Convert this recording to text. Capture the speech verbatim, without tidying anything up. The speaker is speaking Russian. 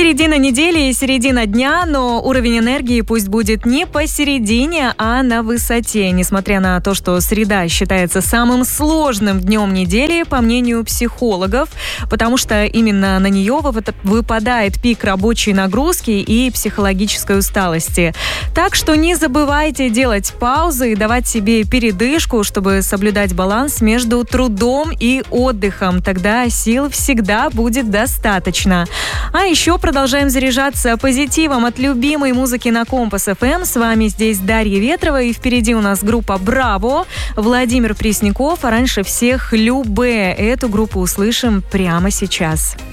Середина недели и середина дня, но уровень энергии пусть будет не посередине, а на высоте. Несмотря на то, что среда считается самым сложным днем недели, по мнению психологов, потому что именно на нее выпадает пик рабочей нагрузки и психологической усталости. Так что не забывайте делать паузы и давать себе передышку, чтобы соблюдать баланс между трудом и отдыхом. Тогда сил всегда будет достаточно. А еще продолжаем заряжаться позитивом от любимой музыки на Компас эф эм. С вами здесь Дарья Ветрова, и впереди у нас группа «Браво», Владимир Пресняков, а раньше всех «Любэ». Эту группу услышим прямо сейчас.